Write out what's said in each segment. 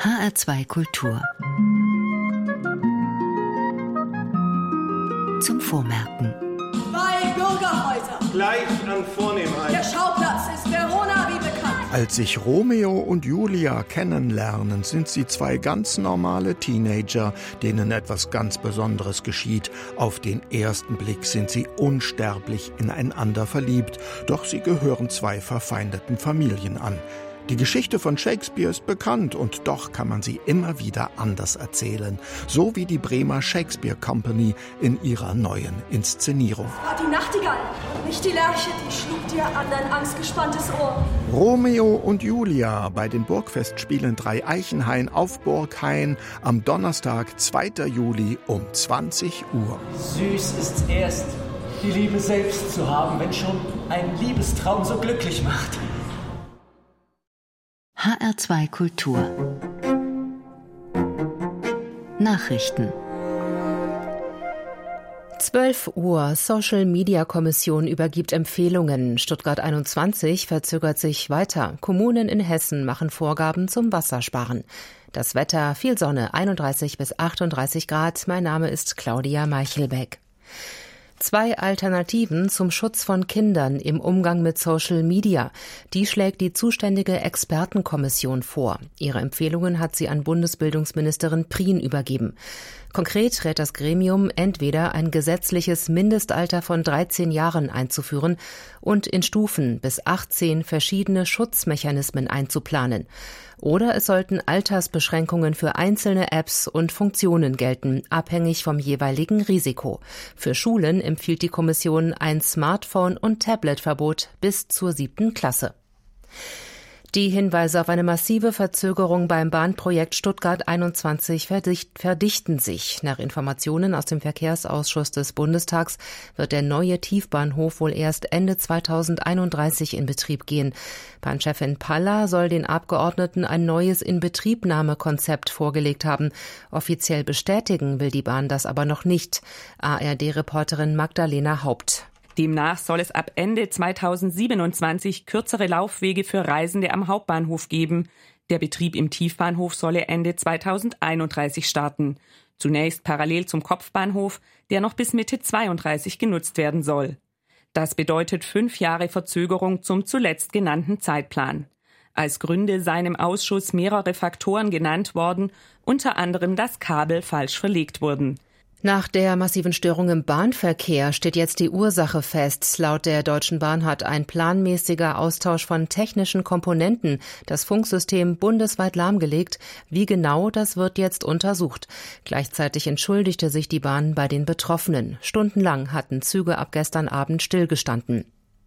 HR2 Kultur. Zum Vormerken. 2 Bürgerhäuser. Gleich an Vornehmheit. Der Schauplatz ist Verona wie bekannt. Als sich Romeo und Julia kennenlernen, sind sie 2 ganz normale Teenager, denen etwas ganz Besonderes geschieht. Auf den ersten Blick sind sie unsterblich ineinander verliebt, doch sie gehören 2 verfeindeten Familien an. Die Geschichte von Shakespeare ist bekannt und doch kann man sie immer wieder anders erzählen. So wie die Bremer Shakespeare Company in ihrer neuen Inszenierung. War die Nachtigall, nicht die Lerche, die schlug dir an dein angstgespanntes Ohr. Romeo und Julia bei den Burgfestspielen Dreieichenhain auf Burghain am Donnerstag, 2. Juli um 20 Uhr. Süß ist's erst, die Liebe selbst zu haben, wenn schon ein Liebestraum so glücklich macht. HR2 Kultur. Nachrichten. 12 Uhr. Social-Media-Kommission übergibt Empfehlungen. Stuttgart 21 verzögert sich weiter. Kommunen in Hessen machen Vorgaben zum Wassersparen. Das Wetter, viel Sonne, 31 bis 38 Grad. Mein Name ist Claudia Meichelbeck. 2 Alternativen zum Schutz von Kindern im Umgang mit Social Media. Die schlägt die zuständige Expertenkommission vor. Ihre Empfehlungen hat sie an Bundesbildungsministerin Prien übergeben. Konkret rät das Gremium, entweder ein gesetzliches Mindestalter von 13 Jahren einzuführen und in Stufen bis 18 verschiedene Schutzmechanismen einzuplanen. Oder es sollten Altersbeschränkungen für einzelne Apps und Funktionen gelten, abhängig vom jeweiligen Risiko. Für Schulen empfiehlt die Kommission ein Smartphone- und Tabletverbot bis zur 7. Klasse. Die Hinweise auf eine massive Verzögerung beim Bahnprojekt Stuttgart 21 verdichten sich. Nach Informationen aus dem Verkehrsausschuss des Bundestags wird der neue Tiefbahnhof wohl erst Ende 2031 in Betrieb gehen. Bahnchefin Palla soll den Abgeordneten ein neues Inbetriebnahmekonzept vorgelegt haben. Offiziell bestätigen will die Bahn das aber noch nicht. ARD-Reporterin Magdalena Haupt. Demnach soll es ab Ende 2027 kürzere Laufwege für Reisende am Hauptbahnhof geben. Der Betrieb im Tiefbahnhof solle Ende 2031 starten. Zunächst parallel zum Kopfbahnhof, der noch bis Mitte 32 genutzt werden soll. Das bedeutet 5 Jahre Verzögerung zum zuletzt genannten Zeitplan. Als Gründe seien im Ausschuss mehrere Faktoren genannt worden, unter anderem, dass Kabel falsch verlegt wurden. Nach der massiven Störung im Bahnverkehr steht jetzt die Ursache fest. Laut der Deutschen Bahn hat ein planmäßiger Austausch von technischen Komponenten das Funksystem bundesweit lahmgelegt. Wie genau, das wird jetzt untersucht. Gleichzeitig entschuldigte sich die Bahn bei den Betroffenen. Stundenlang hatten Züge ab gestern Abend stillgestanden.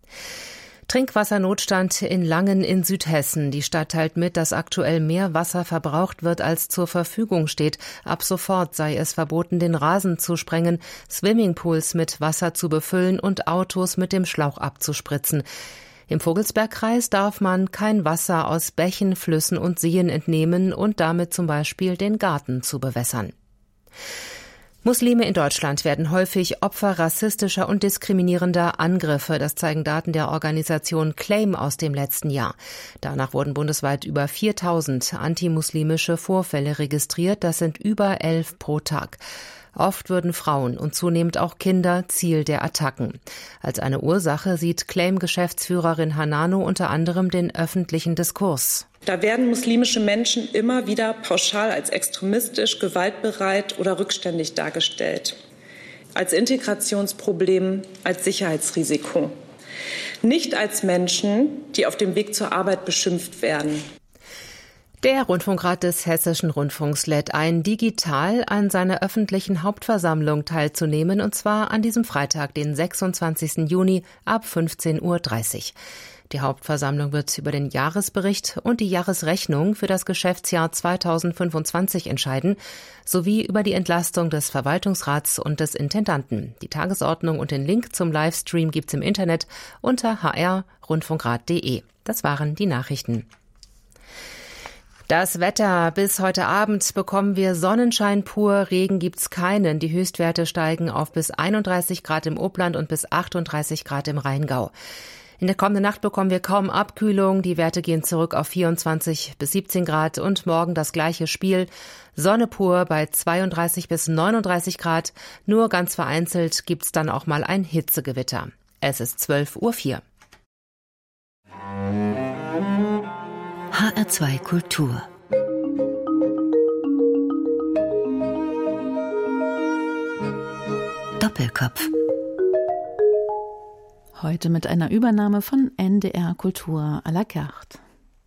Trinkwassernotstand in Langen in Südhessen. Die Stadt teilt mit, dass aktuell mehr Wasser verbraucht wird, als zur Verfügung steht. Ab sofort sei es verboten, den Rasen zu sprengen, Swimmingpools mit Wasser zu befüllen und Autos mit dem Schlauch abzuspritzen. Im Vogelsbergkreis darf man kein Wasser aus Bächen, Flüssen und Seen entnehmen und damit zum Beispiel den Garten zu bewässern. Muslime in Deutschland werden häufig Opfer rassistischer und diskriminierender Angriffe. Das zeigen Daten der Organisation Claim aus dem letzten Jahr. Danach wurden bundesweit über 4000 antimuslimische Vorfälle registriert. Das sind über 11 pro Tag. Oft würden Frauen und zunehmend auch Kinder Ziel der Attacken. Als eine Ursache sieht Claim-Geschäftsführerin Hanano unter anderem den öffentlichen Diskurs. Da werden muslimische Menschen immer wieder pauschal als extremistisch, gewaltbereit oder rückständig dargestellt. Als Integrationsproblem, als Sicherheitsrisiko. Nicht als Menschen, die auf dem Weg zur Arbeit beschimpft werden. Der Rundfunkrat des Hessischen Rundfunks lädt ein, digital an seiner öffentlichen Hauptversammlung teilzunehmen, und zwar an diesem Freitag, den 26. Juni ab 15:30 Uhr. Die Hauptversammlung wird über den Jahresbericht und die Jahresrechnung für das Geschäftsjahr 2025 entscheiden, sowie über die Entlastung des Verwaltungsrats und des Intendanten. Die Tagesordnung und den Link zum Livestream gibt's im Internet unter hr-rundfunkrat.de. Das waren die Nachrichten. Das Wetter. Bis heute Abend bekommen wir Sonnenschein pur, Regen gibt's keinen. Die Höchstwerte steigen auf bis 31 Grad im Oberland und bis 38 Grad im Rheingau. In der kommenden Nacht bekommen wir kaum Abkühlung. Die Werte gehen zurück auf 24 bis 17 Grad und morgen das gleiche Spiel. Sonne pur bei 32 bis 39 Grad. Nur ganz vereinzelt gibt's dann auch mal ein Hitzegewitter. Es ist 12:04 Uhr. HR2 Kultur. Doppelkopf. Heute mit einer Übernahme von NDR Kultur à la carte.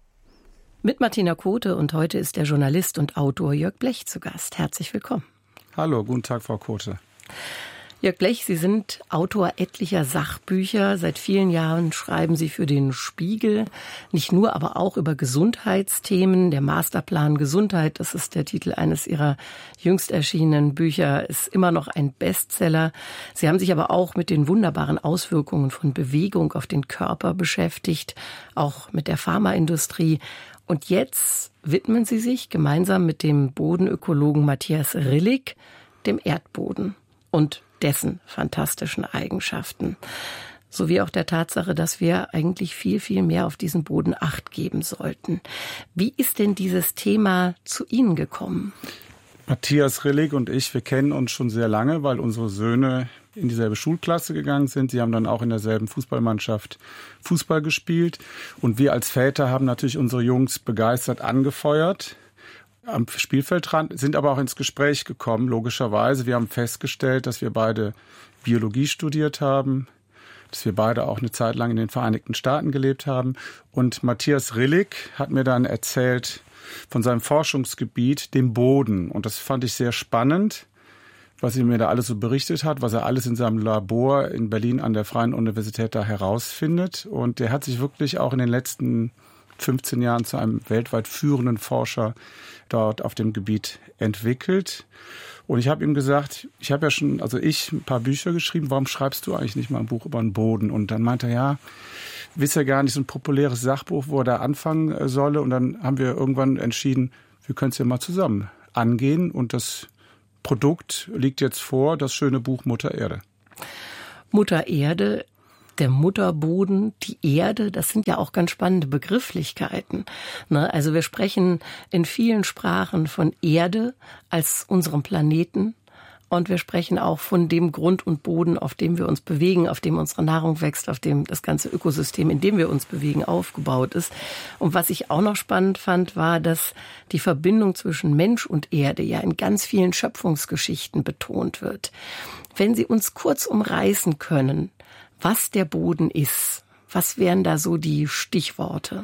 Mit Martina Kote und heute ist der Journalist und Autor Jörg Blech zu Gast. Herzlich willkommen. Hallo, guten Tag, Frau Kote. Jörg Blech, Sie sind Autor etlicher Sachbücher. Seit vielen Jahren schreiben Sie für den Spiegel, nicht nur, aber auch über Gesundheitsthemen. Der Masterplan Gesundheit, das ist der Titel eines Ihrer jüngst erschienenen Bücher, ist immer noch ein Bestseller. Sie haben sich aber auch mit den wunderbaren Auswirkungen von Bewegung auf den Körper beschäftigt, auch mit der Pharmaindustrie. Und jetzt widmen Sie sich gemeinsam mit dem Bodenökologen Matthias Rillig dem Erdboden und dessen fantastischen Eigenschaften, sowie auch der Tatsache, dass wir eigentlich viel, viel mehr auf diesen Boden Acht geben sollten. Wie ist denn dieses Thema zu Ihnen gekommen? Matthias Rillig und ich, wir kennen uns schon sehr lange, weil unsere Söhne in dieselbe Schulklasse gegangen sind. Sie haben dann auch in derselben Fußballmannschaft Fußball gespielt. Und wir als Väter haben natürlich unsere Jungs begeistert angefeuert am Spielfeldrand, sind aber auch ins Gespräch gekommen, logischerweise. Wir haben festgestellt, dass wir beide Biologie studiert haben, dass wir beide auch eine Zeit lang in den Vereinigten Staaten gelebt haben. Und Matthias Rillig hat mir dann erzählt von seinem Forschungsgebiet, dem Boden. Und das fand ich sehr spannend, was er mir da alles so berichtet hat, was er alles in seinem Labor in Berlin an der Freien Universität da herausfindet. Und der hat sich wirklich auch in den letzten 15 Jahren zu einem weltweit führenden Forscher dort auf dem Gebiet entwickelt. Und ich habe ihm gesagt, ich habe ja schon, ein paar Bücher geschrieben, warum schreibst du eigentlich nicht mal ein Buch über den Boden? Und dann meinte er, ja, wisst ihr gar nicht, so ein populäres Sachbuch, wo er da anfangen solle. Und dann haben wir irgendwann entschieden, wir können es ja mal zusammen angehen. Und das Produkt liegt jetzt vor, das schöne Buch Mutter Erde. Mutter Erde, der Mutterboden, die Erde, das sind ja auch ganz spannende Begrifflichkeiten. Also wir sprechen in vielen Sprachen von Erde als unserem Planeten und wir sprechen auch von dem Grund und Boden, auf dem wir uns bewegen, auf dem unsere Nahrung wächst, auf dem das ganze Ökosystem, in dem wir uns bewegen, aufgebaut ist. Und was ich auch noch spannend fand, war, dass die Verbindung zwischen Mensch und Erde ja in ganz vielen Schöpfungsgeschichten betont wird. Wenn Sie uns kurz umreißen können, was der Boden ist, was wären da so die Stichworte?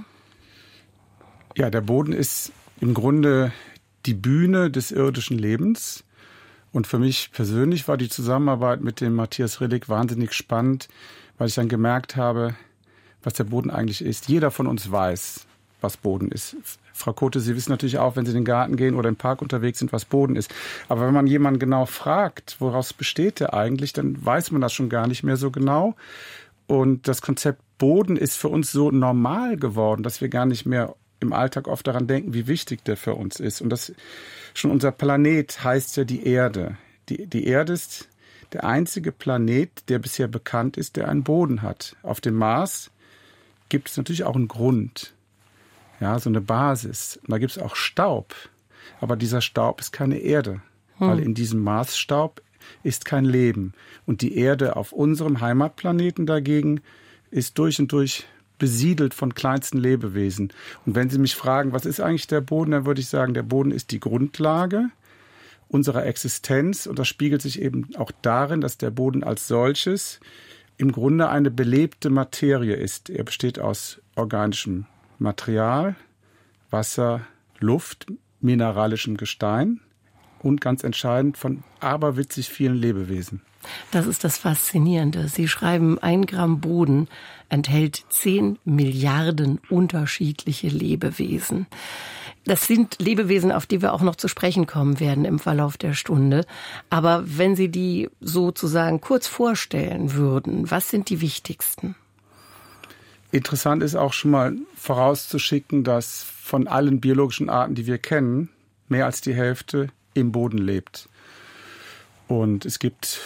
Ja, der Boden ist im Grunde die Bühne des irdischen Lebens. Und für mich persönlich war die Zusammenarbeit mit dem Matthias Rillig wahnsinnig spannend, weil ich dann gemerkt habe, was der Boden eigentlich ist. Jeder von uns weiß, was Boden ist. Frau Kote, Sie wissen natürlich auch, wenn Sie in den Garten gehen oder im Park unterwegs sind, was Boden ist. Aber wenn man jemanden genau fragt, woraus besteht der eigentlich, dann weiß man das schon gar nicht mehr so genau. Und das Konzept Boden ist für uns so normal geworden, dass wir gar nicht mehr im Alltag oft daran denken, wie wichtig der für uns ist. Und das schon unser Planet heißt ja die Erde. Die Erde ist der einzige Planet, der bisher bekannt ist, der einen Boden hat. Auf dem Mars gibt es natürlich auch einen Grund. Ja, so eine Basis. Und da gibt es auch Staub. Aber dieser Staub ist keine Erde. Weil in diesem Marsstaub ist kein Leben. Und die Erde auf unserem Heimatplaneten dagegen ist durch und durch besiedelt von kleinsten Lebewesen. Und wenn Sie mich fragen, was ist eigentlich der Boden, dann würde ich sagen, der Boden ist die Grundlage unserer Existenz. Und das spiegelt sich eben auch darin, dass der Boden als solches im Grunde eine belebte Materie ist. Er besteht aus organischem Material, Wasser, Luft, mineralischem Gestein und ganz entscheidend von aberwitzig vielen Lebewesen. Das ist das Faszinierende. Sie schreiben, 1 Gramm Boden enthält 10 Milliarden unterschiedliche Lebewesen. Das sind Lebewesen, auf die wir auch noch zu sprechen kommen werden im Verlauf der Stunde. Aber wenn Sie die sozusagen kurz vorstellen würden, was sind die wichtigsten? Interessant ist auch schon mal vorauszuschicken, dass von allen biologischen Arten, die wir kennen, mehr als die Hälfte im Boden lebt. Und es gibt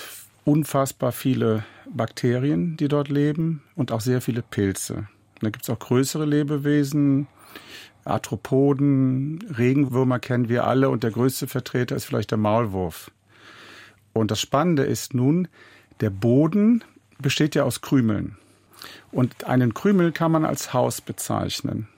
unfassbar viele Bakterien, die dort leben und auch sehr viele Pilze. Da gibt es auch größere Lebewesen, Arthropoden, Regenwürmer kennen wir alle und der größte Vertreter ist vielleicht der Maulwurf. Und das Spannende ist nun, der Boden besteht ja aus Krümeln. Und einen Krümel kann man als Haus bezeichnen.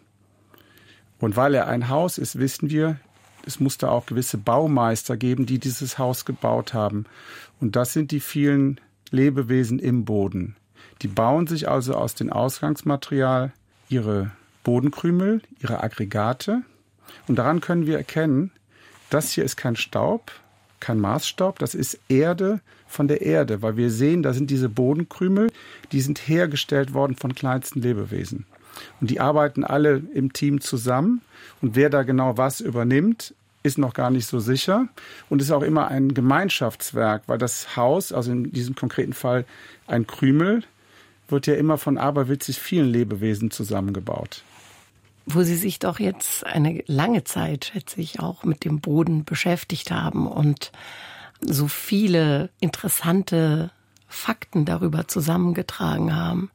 Und weil er ein Haus ist, wissen wir, es muss da auch gewisse Baumeister geben, die dieses Haus gebaut haben. Und das sind die vielen Lebewesen im Boden. Die bauen sich also aus dem Ausgangsmaterial ihre Bodenkrümel, ihre Aggregate. Und daran können wir erkennen, das hier ist kein Staub, kein Maßstaub, das ist Erde von der Erde, weil wir sehen, da sind diese Bodenkrümel, die sind hergestellt worden von kleinsten Lebewesen. Und die arbeiten alle im Team zusammen. Und wer da genau was übernimmt, ist noch gar nicht so sicher. Und ist auch immer ein Gemeinschaftswerk, weil das Haus, also in diesem konkreten Fall ein Krümel, wird ja immer von aberwitzig vielen Lebewesen zusammengebaut. Wo Sie sich doch jetzt eine lange Zeit, schätze ich, auch mit dem Boden beschäftigt haben und so viele interessante Fakten darüber zusammengetragen haben.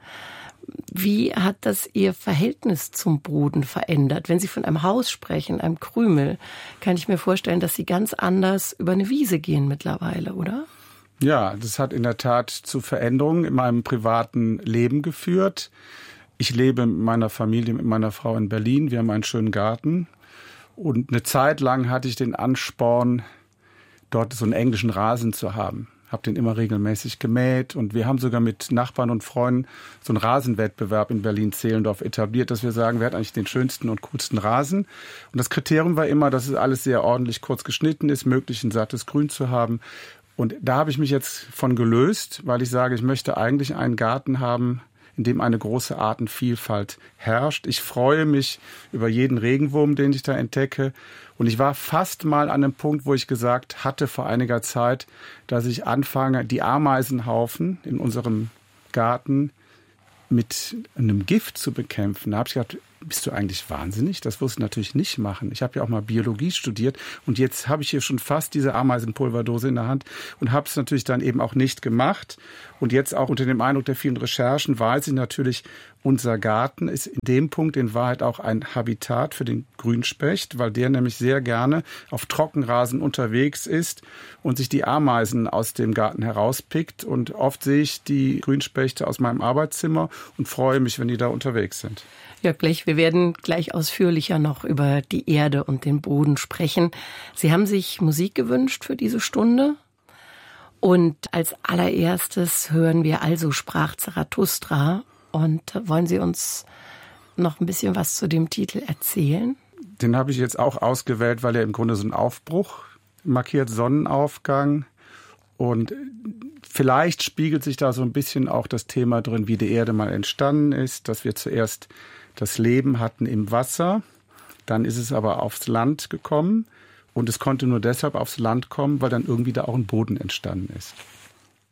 Wie hat das Ihr Verhältnis zum Boden verändert? Wenn Sie von einem Haus sprechen, einem Krümel, kann ich mir vorstellen, dass Sie ganz anders über eine Wiese gehen mittlerweile, oder? Ja, das hat in der Tat zu Veränderungen in meinem privaten Leben geführt. Ich lebe mit meiner Familie, mit meiner Frau in Berlin. Wir haben einen schönen Garten. Und eine Zeit lang hatte ich den Ansporn, dort so einen englischen Rasen zu haben. Habe den immer regelmäßig gemäht. Und wir haben sogar mit Nachbarn und Freunden so einen Rasenwettbewerb in Berlin-Zehlendorf etabliert, dass wir sagen, wer hat eigentlich den schönsten und coolsten Rasen. Und das Kriterium war immer, dass es alles sehr ordentlich kurz geschnitten ist, möglichst ein sattes Grün zu haben. Und da habe ich mich jetzt von gelöst, weil ich sage, ich möchte eigentlich einen Garten haben, in dem eine große Artenvielfalt herrscht. Ich freue mich über jeden Regenwurm, den ich da entdecke. Und ich war fast mal an einem Punkt, wo ich gesagt hatte vor einiger Zeit, dass ich anfange, die Ameisenhaufen in unserem Garten mit einem Gift zu bekämpfen. Da habe ich gedacht, bist du eigentlich wahnsinnig? Das wirst du natürlich nicht machen. Ich habe ja auch mal Biologie studiert und jetzt habe ich hier schon fast diese Ameisenpulverdose in der Hand und habe es natürlich dann eben auch nicht gemacht. Und jetzt auch unter dem Eindruck der vielen Recherchen weiß ich natürlich, unser Garten ist in dem Punkt in Wahrheit auch ein Habitat für den Grünspecht, weil der nämlich sehr gerne auf Trockenrasen unterwegs ist und sich die Ameisen aus dem Garten herauspickt. Und oft sehe ich die Grünspechte aus meinem Arbeitszimmer und freue mich, wenn die da unterwegs sind. Jörg Blech, wir werden gleich ausführlicher noch über die Erde und den Boden sprechen. Sie haben sich Musik gewünscht für diese Stunde. Und als allererstes hören wir Also sprach Zarathustra. Und wollen Sie uns noch ein bisschen was zu dem Titel erzählen? Den habe ich jetzt auch ausgewählt, weil er im Grunde so einen Aufbruch markiert, Sonnenaufgang. Und vielleicht spiegelt sich da so ein bisschen auch das Thema drin, wie die Erde mal entstanden ist, dass wir zuerst das Leben hatten im Wasser, dann ist es aber aufs Land gekommen und es konnte nur deshalb aufs Land kommen, weil dann irgendwie da auch ein Boden entstanden ist.